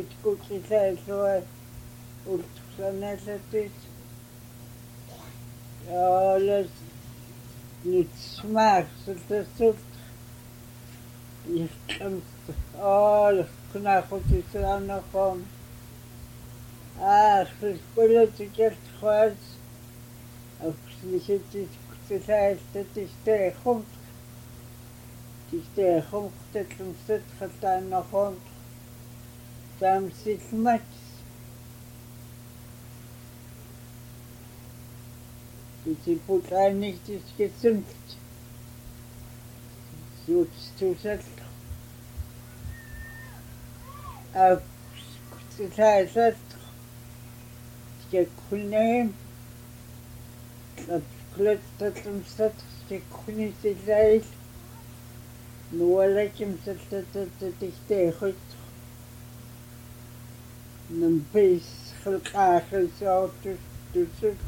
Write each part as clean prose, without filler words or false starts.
тикутилаалуа ултусаналатис аалас нутсмаарсултассут яхтамс кунаахутисаанерпаам филполитикалхуас аксниситикутилаалтатистеахум тистеахумтатлумсат хатааннерпаам таамсилмат типутааниктискисэмт сиутстусал акскутилаасат скеккуннаим клаттатлумсат скеккунисиллаил нуалаким салтататистеахут нампис хилqaахисаортус тусут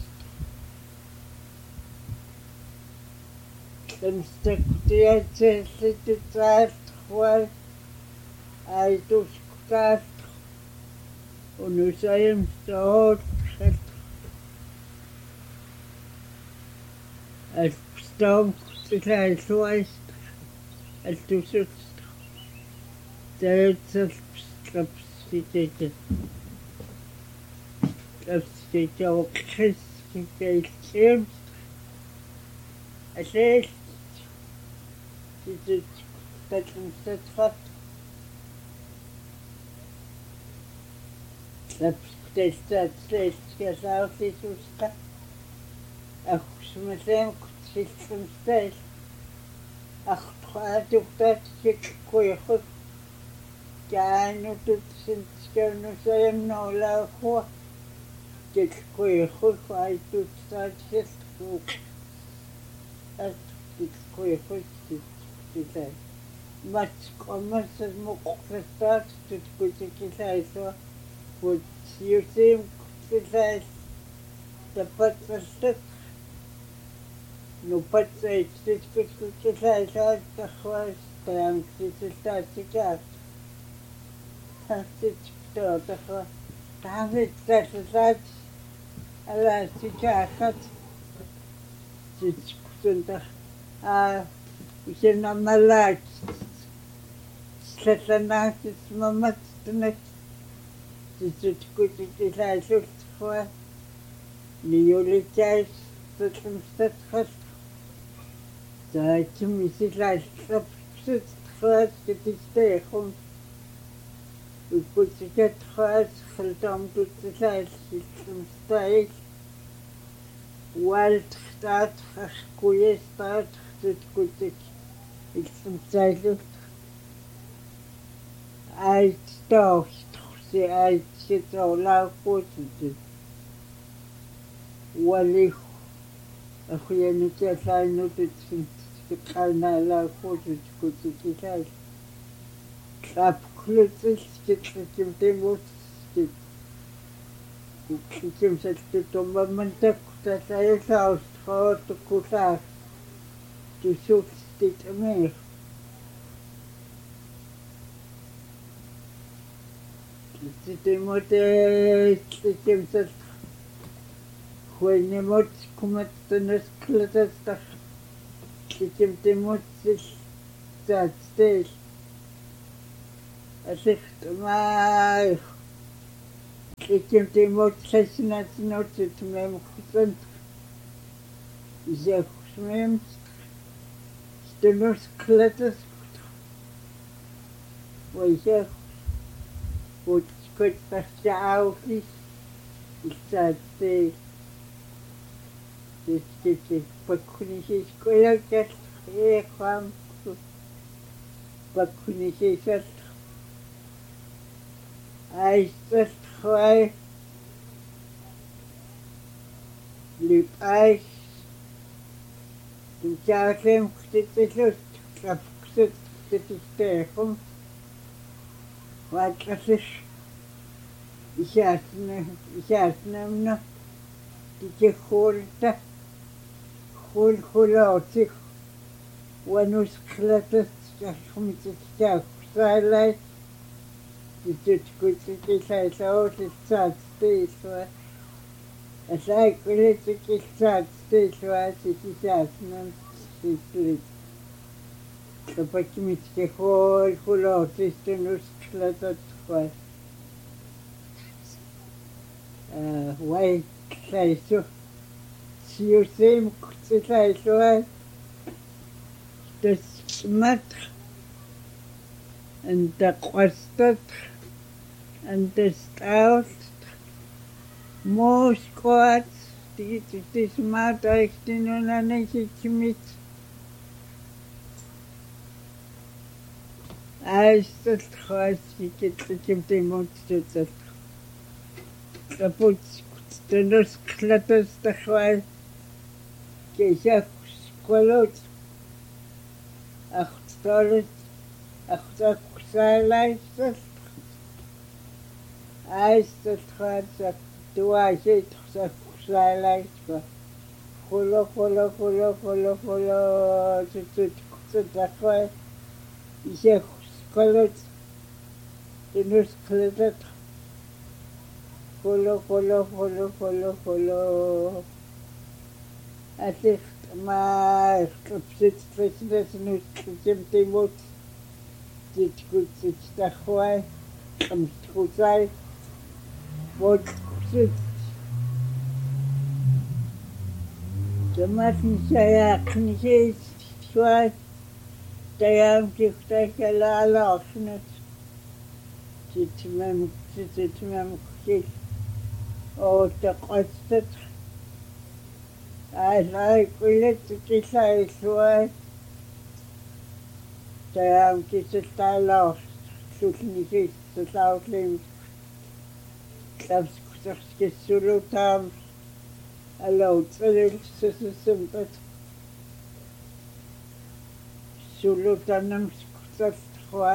тэмстэктиатсэллитсаалтрхуал айтускутаалт унусаим стоот алстом кутилааллуаис алтусут таатсалпстрапситете трапситеокхис китеилсим асэл ситит татлумсатфат лапстэлтсаатсэлскасаарлисуска ахсумасаам кутсиллумстаил ахтраатуктаат сиккуйхут каанутут синтскаунусаямноолаахуа сиккуйхут айтутсаатсэлтук куйхут титай матскоммасс муққлассаат туткутикилаисуа вот юсим кутилаис тапатсаллат нупатсаит туткутикилаисаат тахвас таамсисиллаатикаат хаситтоотахва таамитсаллаат алаасикаахат ситкутунтах исенамалаат слатанаатис маматтунак ситкутикилаасултхуа ниулитаис татлумстатхас таатим исилааллапсут хаас китистеахум укутикат хаас халтамтутсалаал силлумстаил уалтхтаат хашкуестаат туткутик иллумсаалут айтстаорси айтситоолааккуутит уалих ахуянутиаллааннутит сиккаанаалааккуутит кутикилаал клапклутсиллкитликим тимут киким саттутоммаммантак талаялаустраатуккулаа тусуутит амир титимотэ сат хуйнемот куматтанас клатастар титимтимутсил таатстел асихтмай титимтимут сасинатнотит мемхусан изяхсмем стенос клатас вайсах вот кот пастяаухис исаатте титти паккунисис коякас эхам паккунисис айстас хай лип айс тучаахлем хтитсэлүс клапксэт титтэхум ватласис исаатнамна титехуулта хулхулаутик ванус клатас яхмитсаах сайлай титутикутикилаалоорлитсаатстииллуа асааккулитикилсаатстииллуа сисисааснам силлит тапакимитсихоол хулоортистунусклататхуа вай клайсу сиусеимкутсилаиллуа тасмат антақвастат антастаут москват тисмат айхтинунанисичмит айстат хасикитсимтимутсутсат тапутскут тенусклатастахвай кесаксколот ахтолот ахтаксайлайсат айстат хасак туасит саксайлайска холо тутутсутахвай исехсколот тенусклатат холо атихт ма капситстреснэснус тимтимут титкутситахвай амсткуцай вот Таматнисаяақнисис суат таямтихтакалаалаарснат титмамуксит оотеқаттат аалаикулаттикиллаиллуа таямтисаллаалаар сулнисис сулаауллим клапскусерскиссулутаам алаутсалил сусусумпат сулутанамскусаллуа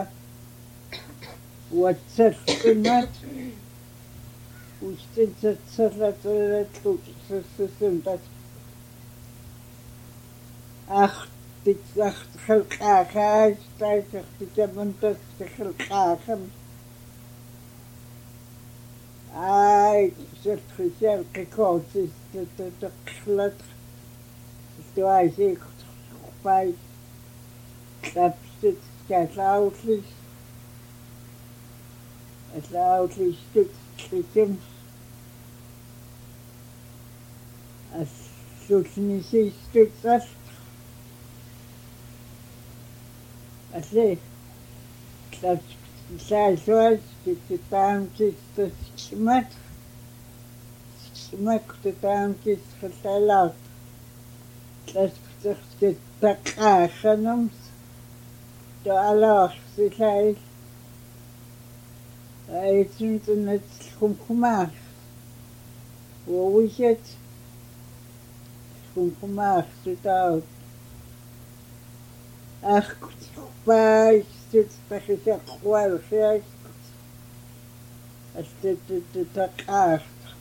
уатсаллунат устинсатсаллатуллатлут сусусумпат ахтиксахтхалқаахаас тайсартикамантас тахалқаахам ай сэртхисэл кикоосис тэтэклат туайсик пай тапсит калаутлис аслаутлис тутсим аслутнисис тутсал асле тапс саалсуас титаамкистсимат титаамкис халталаат тласкутэрскит тақааханамс таалаарсилай айцунтнат хумхумаар уушет хумхумаар сутаут ахкут пай тутпахисеққуалхиас астеттутақаар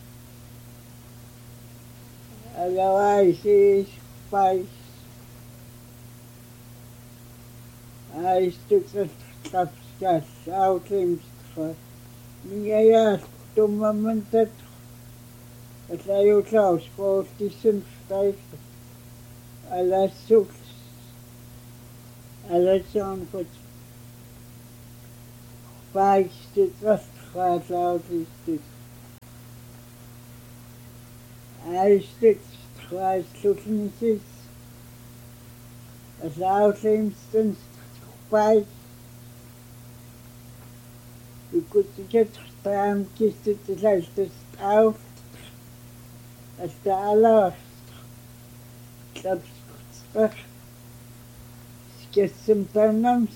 алавайсис пай айстутсаттапскаас аутлимстра мияяас туммамантат алаюлаус поортиссим тайс алассук аласонкот пайстит вастхаалаутистит айстит хааслутнисис алаутлимстэн пай икутикет таам кистит лайлтс ау астаалаа клапскутсах скессэмтанамс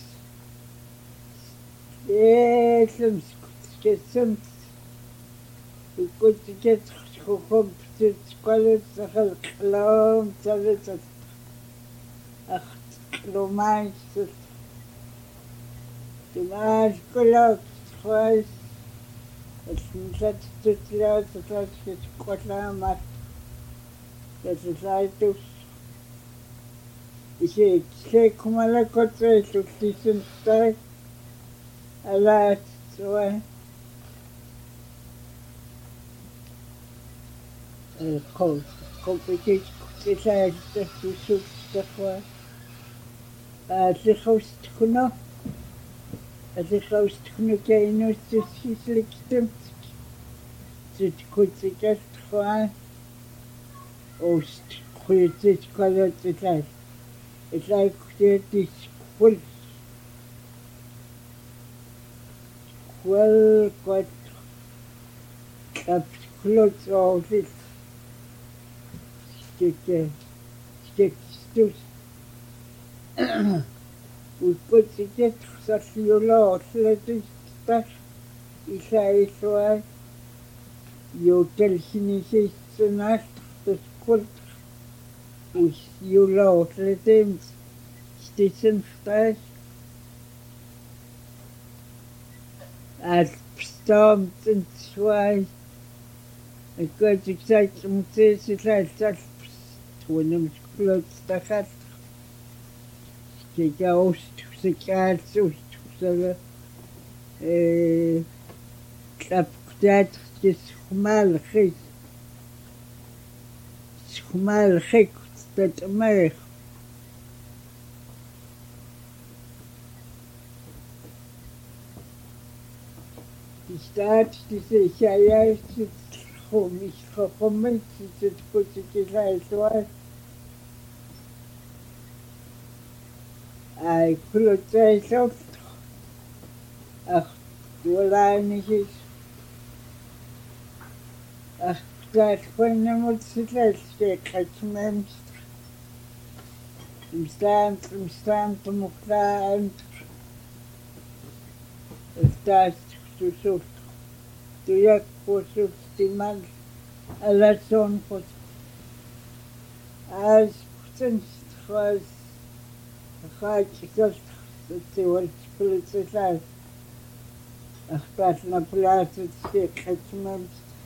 скессэмт икутикет хохом птицкалет сахалклаам цалетат ахт ломайсс тимаш колот хойс элсинлат тутлаат тутлаат котлаамат тэсэлайтус исеэксэкумалакотрэллуллисунтай алаат سواء القول قوبتي كتلاج تسوس تخوى اللي خوست كنا اللي خوست كنا كاينو تسكيس لكتمت تتكوت تكات تخوى وست خويتي تكوى تتلاج تتلاج كتير تسكول كوال كوات كابت كلوت أوفيت ستيك ستوس وكنت جيت خسرت يولا ثلاثة ستاش إساء إسواء يوتل سنيسي سناش تسكولت ويولا ثلاثة ستيسن ستاش البستام تنسواي كنت جيت متيسي ثلاثة وانا مشكلة استخدت كيكا وست وسكات وست وسلا كتاب كتات سخمال خيس سخمال خيك تتميخ تستعد تسيشايا تتخوميش خخوميش تتكوتي كيساي سواي I could say so. Wala nicht. Das können wir uns selbst wegnehmen. Im Stand, im Kleinen. Das du suchst. Du suchst die Mann. Alles so ein Gott. Als sonst was. Хачиков, полицейский, на пляже все хотим,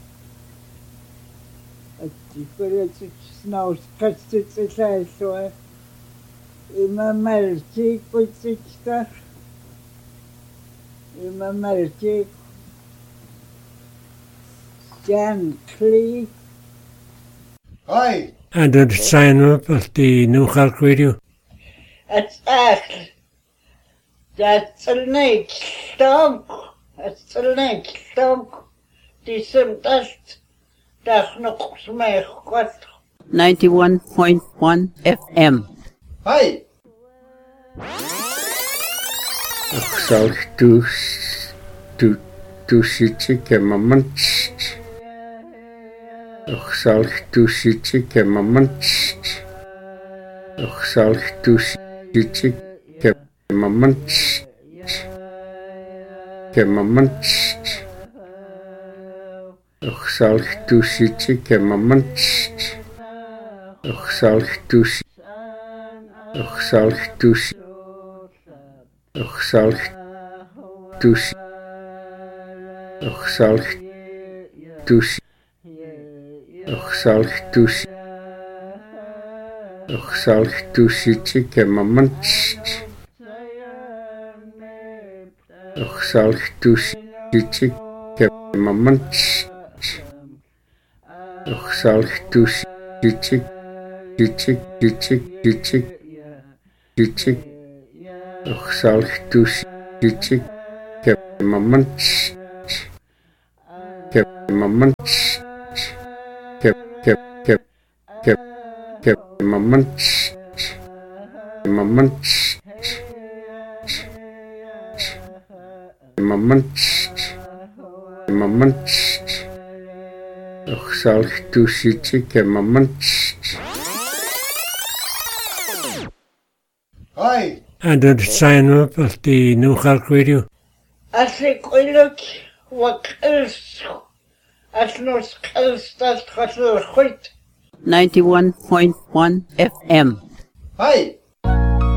теперь снова конституция, что и мальчик полицейский, и мальчик Jan Klee. Hi. And then sign up at the New Clark Radio. That's the next stomp. That's the next stomp. Die sind das noch mehr Gott. 91.1 FM. Hi. Du sitze mamant. Och zal du sitze mamant. Och zal du sitze mamant. Mamant. Och zal du sitze mamant. Och zal du Och zal du Och zal du Och zal du Och zal du Och zal du sitze mamant. Och zal du sitze mamant. Och zal du sitze Och zal du sitze mamant. Mamant. Mamant. Mamant. Mamant. Mamant. Och zal du sitze mamant. Hi. And then sign up at the New Clark Radio. Als ik ooit wat is, als nog is dat gaat goed. 91.1 FM. Hi.